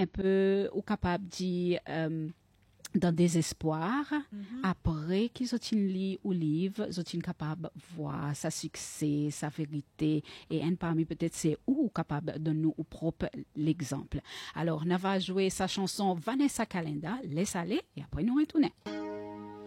un peu ou capable de dire dans désespoir, après qu'ils ont lu ou livre, ils sont capables de voir sa succès, sa vérité, et un parmi peut-être c'est ou capable de nous ou propre l'exemple. Alors, on va jouer sa chanson Vanessa Calenda, laisse aller, et après nous retourner.